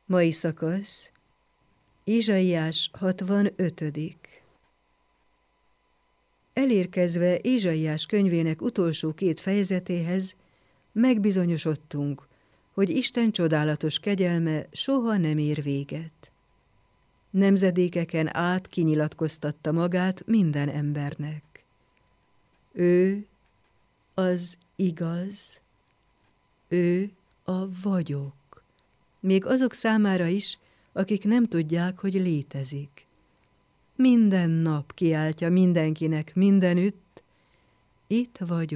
Mai szakasz, Ézsaiás 65. Elérkezve Ézsaiás könyvének utolsó 2 fejezetéhez, megbizonyosodtunk, hogy Isten csodálatos kegyelme soha nem ér véget. Nemzedékeken át kinyilatkoztatta magát minden embernek. Ő az igaz, ő a vagyok. Még azok számára is, akik nem tudják, hogy létezik. Minden nap kiáltja mindenkinek mindenütt, itt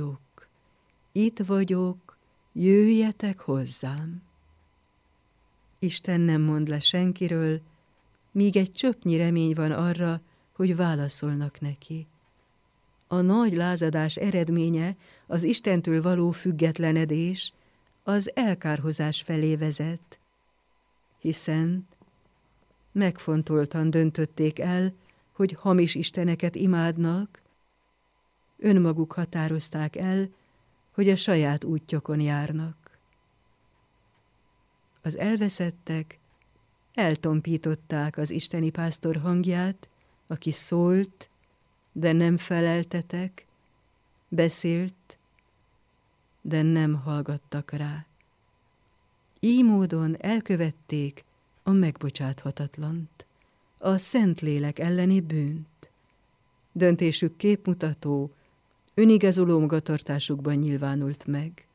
vagyok, jöjjetek hozzám. Isten nem mond le senkiről, míg egy csöpnyi remény van arra, hogy válaszolnak neki. A nagy lázadás eredménye, az Istentől való függetlenedés, az elkárhozás felé vezet, hiszen megfontoltan döntötték el, hogy hamis isteneket imádnak, önmaguk határozták el, hogy a saját útjukon járnak. Az elveszettek eltompították az isteni pásztor hangját, aki szólt, de nem feleltetek, beszélt, de nem hallgattak rá. Így módon elkövették a megbocsáthatatlant, a Szentlélek elleni bűnt. Döntésük képmutató, önigazoló magatartásukban nyilvánult meg.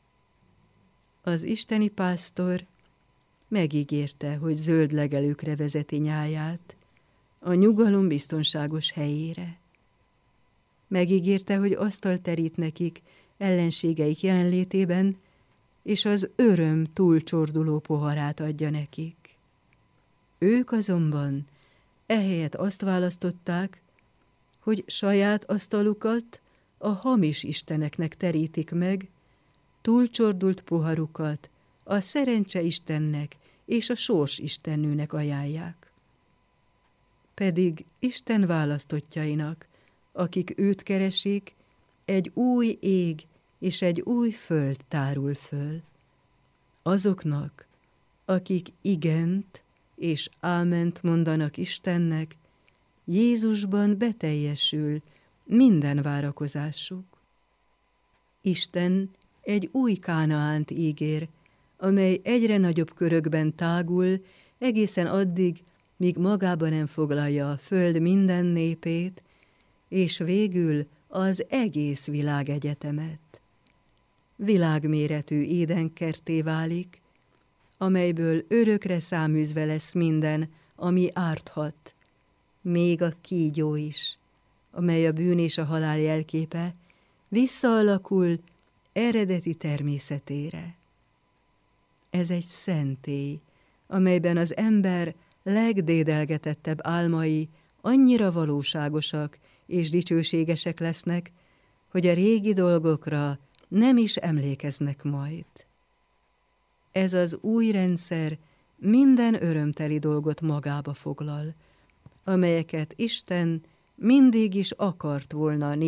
Az isteni pásztor megígérte, hogy zöld legelőkre vezeti nyáját, a nyugalom biztonságos helyére. Megígérte, hogy asztalt terít nekik ellenségeik jelenlétében, és az öröm túlcsorduló poharát adja nekik. Ők azonban ehelyett azt választották, hogy saját asztalukat a hamis isteneknek terítik meg, túlcsordult poharukat a szerencse istennek és a sors istennőnek ajánlják. Pedig Isten választottjainak, akik őt keresik, egy új ég és egy új föld tárul föl. Azoknak, akik igent és áment mondanak Istennek, Jézusban beteljesül minden várakozásuk. Isten egy új Kánaánt ígér, amely egyre nagyobb körökben tágul, egészen addig, míg magába nem foglalja a föld minden népét, és végül az egész világegyetemet. Világméretű édenkertté válik, amelyből örökre száműzve lesz minden, ami árthat, még a kígyó is, amely a bűn és a halál jelképe, visszaalakul eredeti természetére. Ez egy szentély, amelyben az ember legdédelgetettebb álmai annyira valóságosak és dicsőségesek lesznek, hogy a régi dolgokra nem is emlékeznek majd. Ez az új rendszer minden örömteli dolgot magába foglal, amelyeket Isten mindig is akart volna